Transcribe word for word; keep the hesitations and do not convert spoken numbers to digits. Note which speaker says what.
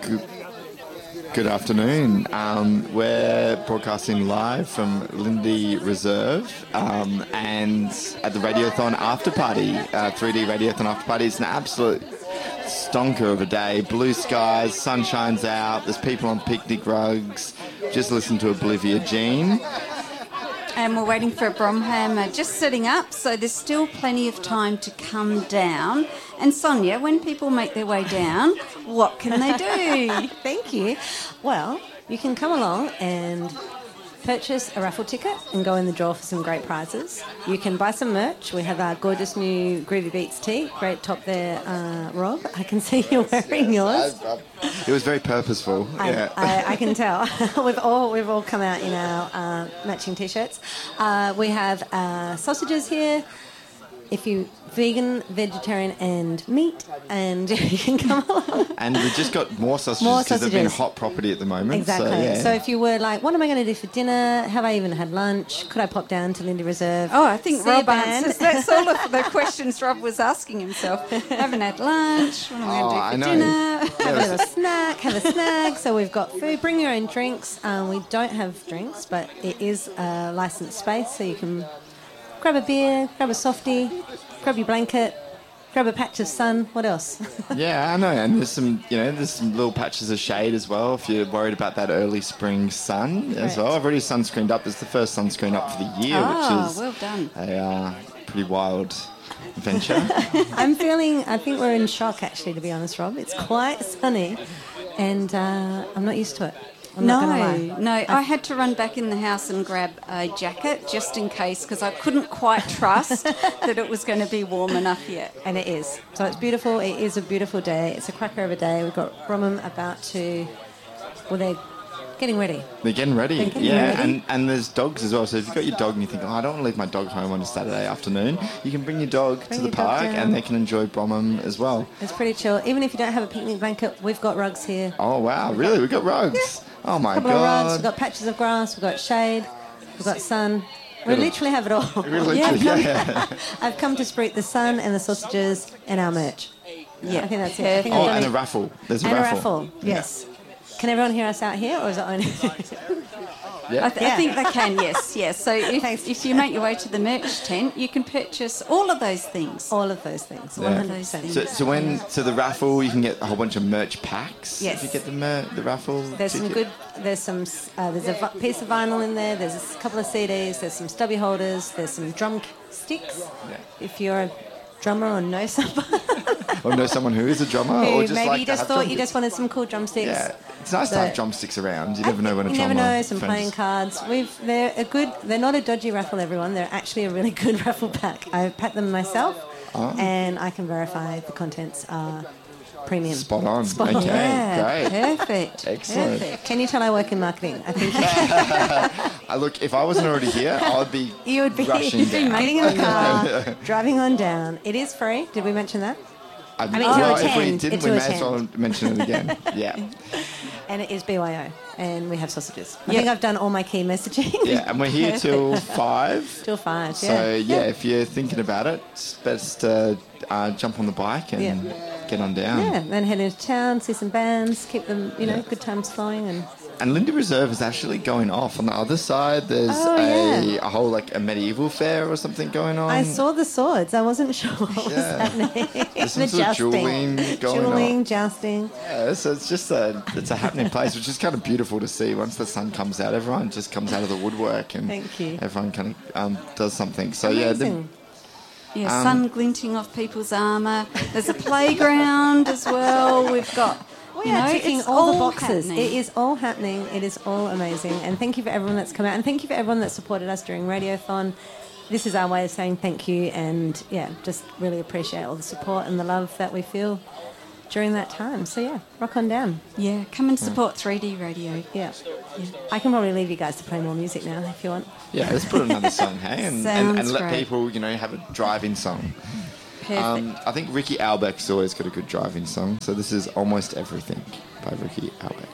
Speaker 1: good, good afternoon. Um, we're broadcasting live from Lindy Reserve um, and at the Radiothon After Party, uh, three D Radiothon After Party. It's an absolute stonker of a day. Blue skies, sun shines out, there's people on picnic rugs. Just listen to Oblivia Jean.
Speaker 2: And we're waiting for a Bromhammer just setting up, so there's still plenty of time to come down. And Sonia, when people make their way down, what can they do?
Speaker 3: Thank you. Well, you can come along and purchase a raffle ticket and go in the draw for some great prizes. You can buy some merch. We have our gorgeous new Groovy Beats tee. Great top there, uh, Rob. I can see you're wearing yours.
Speaker 1: It was very purposeful.
Speaker 3: I,
Speaker 1: yeah.
Speaker 3: I, I can tell. we've all we've all come out in our uh, matching t-shirts. Uh, we have uh, sausages here. If you vegan, vegetarian, and meat, and you can come along.
Speaker 1: And we've just got more sausages
Speaker 3: More
Speaker 1: because they've been
Speaker 3: sausages.
Speaker 1: hot property at the moment.
Speaker 3: Exactly.
Speaker 1: So, yeah.
Speaker 3: So if you were like, what am I going to do for dinner? Have I even had lunch? Could I pop down to Lindy Reserve?
Speaker 2: Oh, I think
Speaker 3: see a
Speaker 2: Rob
Speaker 3: band?
Speaker 2: answers. That's all of the questions Rob was asking himself. Haven't had lunch. What am I
Speaker 1: Oh,
Speaker 2: going
Speaker 1: I
Speaker 2: to do
Speaker 1: know.
Speaker 2: for dinner?
Speaker 3: Have a little snack, have a snack. So we've got food. Bring your own drinks. Um, we don't have drinks, but it is a licensed space, so you can grab a beer, grab a softie, grab your blanket, grab a patch of sun. What else?
Speaker 1: Yeah, I know, and there's some, you know, there's some little patches of shade as well if you're worried about that early spring sun as
Speaker 3: Correct.
Speaker 1: well. I've already sunscreened up. It's the first sunscreen up for the year,
Speaker 2: Oh,
Speaker 1: which is
Speaker 2: well done.
Speaker 1: a uh, pretty wild venture.
Speaker 3: I'm feeling, I think we're in shock actually, to be honest, Rob. It's quite sunny and uh, I'm not used to it. I'm
Speaker 2: No,
Speaker 3: not going to lie.
Speaker 2: no, I had to run back in the house and grab a jacket just in case because I couldn't quite trust that it was going to be warm enough yet.
Speaker 3: And it is. So it's beautiful. It is a beautiful day. It's a cracker of a day. We've got Bromham about to, well, they're getting ready.
Speaker 1: They're getting ready.
Speaker 3: They're getting
Speaker 1: yeah,
Speaker 3: ready.
Speaker 1: and and there's dogs as well. So if you've got your dog and you think, oh, I don't want to leave my dog home on a Saturday afternoon, you can bring your dog
Speaker 3: Bring
Speaker 1: to the
Speaker 3: your dog
Speaker 1: park
Speaker 3: down.
Speaker 1: and they can enjoy Bromham as well.
Speaker 3: It's pretty chill. Even if you don't have a picnic blanket, we've got rugs here.
Speaker 1: Oh, wow, really? We've got rugs. Oh, my
Speaker 3: A couple of rugs. We've
Speaker 1: God.
Speaker 3: got patches of grass. We've got shade. We've got sun. We literally have it all.
Speaker 1: Really,
Speaker 2: Yeah,
Speaker 1: yeah. yeah.
Speaker 3: I've come to spread the sun and the sausages and our merch.
Speaker 2: Yeah,
Speaker 3: I think that's it. I think
Speaker 1: Oh,
Speaker 3: I've done
Speaker 1: and
Speaker 3: it.
Speaker 1: a raffle. There's a
Speaker 3: And a
Speaker 1: raffle.
Speaker 3: raffle, yes. Can everyone hear us out here, or is it only...
Speaker 1: Yeah.
Speaker 2: I, th-
Speaker 3: Yeah.
Speaker 2: I think they can, yes, yes. So if, if you make your way to the merch tent, you can purchase all of those things.
Speaker 3: All of those things,
Speaker 1: Yeah.
Speaker 3: one hundred percent.
Speaker 1: So, so when so the raffle, you can get a whole bunch of merch packs.
Speaker 3: Yes.
Speaker 1: If you get the mer- the raffle.
Speaker 3: There's some
Speaker 1: ticket.
Speaker 3: good. There's some. Uh, there's a vi- piece of vinyl in there. There's a couple of C Ds. There's some stubby holders. There's some drum sticks.
Speaker 1: Yeah.
Speaker 3: If you're a drummer or know someone
Speaker 1: Or know someone who is a drummer,
Speaker 3: who
Speaker 1: or just
Speaker 3: maybe
Speaker 1: like
Speaker 3: you
Speaker 1: to
Speaker 3: just
Speaker 1: have
Speaker 3: thought you
Speaker 1: drumsticks.
Speaker 3: just wanted some cool drumsticks.
Speaker 1: Yeah, it's nice to
Speaker 3: So-
Speaker 1: have drumsticks around. You never know when a
Speaker 3: you
Speaker 1: drummer.
Speaker 3: never know. Some
Speaker 1: friends-
Speaker 3: playing cards. We've. They're a good. They're not a dodgy raffle, everyone. They're actually a really good raffle pack. I packed them myself,
Speaker 1: Oh.
Speaker 3: and I can verify the contents are premium.
Speaker 1: Spot on.
Speaker 3: Spot on.
Speaker 1: Okay,
Speaker 2: Yeah,
Speaker 1: great.
Speaker 2: perfect.
Speaker 1: Excellent.
Speaker 2: Perfect.
Speaker 3: Can you tell I work in marketing? I think
Speaker 1: Uh, look, if I wasn't already here, I'd be
Speaker 3: you would be,
Speaker 1: rushing
Speaker 3: you'd be
Speaker 1: down.
Speaker 3: getting in the car, driving on down. It is free. Did we mention that?
Speaker 1: I
Speaker 3: mean,
Speaker 1: well,
Speaker 3: to
Speaker 1: if we
Speaker 3: attend,
Speaker 1: didn't,
Speaker 3: to
Speaker 1: we may as well
Speaker 3: attend.
Speaker 1: mention it again. Yeah.
Speaker 3: And it is B Y O, and we have sausages. I
Speaker 2: Yeah.
Speaker 3: think I've done all my key messaging.
Speaker 1: Yeah, and we're here till five.
Speaker 3: Till five.
Speaker 1: So,
Speaker 3: yeah.
Speaker 1: yeah, if you're thinking about it, it's best to uh, jump on the bike and
Speaker 3: Yeah.
Speaker 1: get on down.
Speaker 3: Yeah, then head into town, see some bands, keep them, you know,
Speaker 1: Yeah.
Speaker 3: good times flowing, and
Speaker 1: And Lindy Reserve is actually going off. On the other side, there's
Speaker 3: Oh,
Speaker 1: a,
Speaker 3: yeah.
Speaker 1: a whole, like, a medieval fair or something going on.
Speaker 3: I saw the swords. I wasn't sure what was
Speaker 1: Yeah.
Speaker 3: happening.
Speaker 1: There's some
Speaker 3: the
Speaker 1: sort of
Speaker 3: jousting,
Speaker 1: dueling going
Speaker 3: dueling,
Speaker 1: on.
Speaker 3: jousting.
Speaker 1: Yeah, so it's just a it's a happening place, which is kind of beautiful to see. Once the sun comes out, everyone just comes out of the woodwork, and
Speaker 3: Thank you.
Speaker 1: everyone kind of um, does something. So yeah, the,
Speaker 3: Amazing.
Speaker 2: Yeah,
Speaker 1: Um,
Speaker 2: sun glinting off people's armour. There's a playground as well. We've got,
Speaker 3: We
Speaker 2: you
Speaker 3: are
Speaker 2: know,
Speaker 3: ticking
Speaker 2: it's
Speaker 3: all the boxes.
Speaker 2: happening.
Speaker 3: It is all happening. It is all amazing. And thank you for everyone that's come out. And thank you for everyone that supported us during Radiothon. This is our way of saying thank you. And, yeah, just really appreciate all the support and the love that we feel during that time. So, yeah, rock on down.
Speaker 2: Yeah, come and support three D radio.
Speaker 3: Yeah. yeah. I can probably leave you guys to play more music now if you want.
Speaker 1: yeah, let's put another song, hey, and, and,
Speaker 2: Sounds
Speaker 1: and let
Speaker 2: great.
Speaker 1: people, you know, have a driving song.
Speaker 2: Perfect.
Speaker 1: Um, I think Ricky Albeck's always got a good driving song. So this is Almost Everything by Ricky Albeck.